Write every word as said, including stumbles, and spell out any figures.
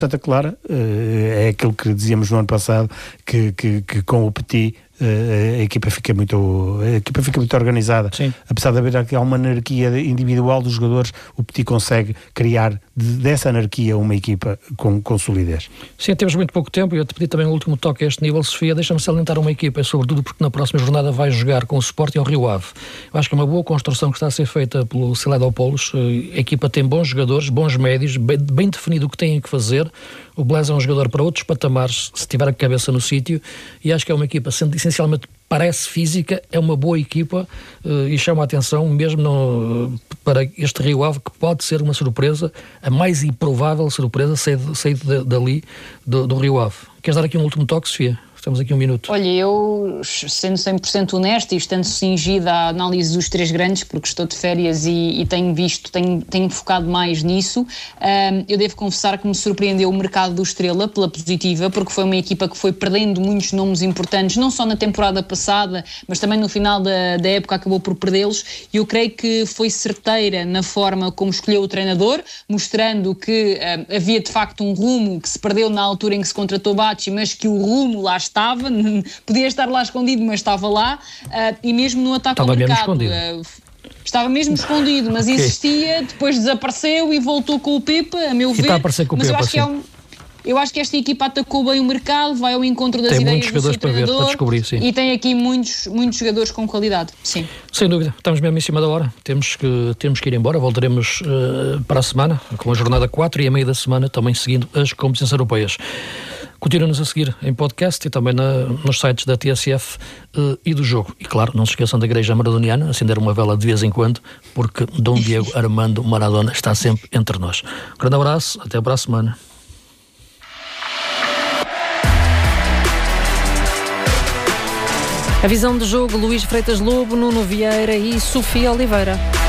Santa Clara é aquilo que dizíamos no ano passado, que, que, que com o Petit a equipa fica muito a equipa fica muito organizada. Sim. Apesar de haver aqui uma anarquia individual dos jogadores, o Petit consegue criar de, dessa anarquia uma equipa com, com solidez. Sim, temos muito pouco tempo e eu te pedi também um último toque a este nível. Sofia, deixa-me salientar uma equipa, sobretudo porque na próxima jornada vai jogar com o Sporting ao Rio Ave. Eu acho que é uma boa construção que está a ser feita pelo Celedópolis. A equipa tem bons jogadores, bons médios, bem, bem definido o que têm que fazer. O Blaise é um jogador para outros patamares, se tiver a cabeça no sítio, e acho que é uma equipa, sendo essencialmente parece física, é uma boa equipa uh, e chama a atenção mesmo no, uh, para este Rio Ave, que pode ser uma surpresa, a mais improvável surpresa saída, saída dali do, do Rio Ave. Queres dar aqui um último toque, Sofia? Estamos aqui um minuto. Olha, eu, sendo cem por cento honesta e estando cingida à análise dos três grandes, porque estou de férias e, e tenho visto, tenho, tenho focado mais nisso, um, eu devo confessar que me surpreendeu o mercado do Estrela pela positiva, porque foi uma equipa que foi perdendo muitos nomes importantes, não só na temporada passada, mas também no final da, da época acabou por perdê-los, e eu creio que foi certeira na forma como escolheu o treinador, mostrando que um, havia de facto um rumo que se perdeu na altura em que se contratou Bacci, mas que o rumo lá está. Estava, podia estar lá escondido, mas estava lá, uh, e mesmo no ataque estava ao mercado mesmo uh, estava mesmo escondido, mas okay. existia, depois desapareceu e voltou com o Pepe, a meu e ver. Está a aparecer com o mas Pepe, eu acho que é um Eu acho que esta equipa atacou bem o mercado, vai ao encontro das tem ideias do seu para ver, para descobrir, sim. E tem aqui muitos, muitos jogadores com qualidade, sim. Sem dúvida, estamos mesmo em cima da hora, temos que, temos que ir embora, voltaremos uh, para a semana, com a jornada quatro e a meia da semana, também seguindo as competições europeias. Continua-nos a seguir em podcast e também na, nos sites da T S F uh, e do Jogo. E claro, não se esqueçam da Igreja Maradoniana, acender uma vela de vez em quando, porque Dom Diego Armando Maradona está sempre entre nós. Um grande abraço, até para a semana. A visão do jogo, Luís Freitas Lobo, Nuno Vieira e Sofia Oliveira.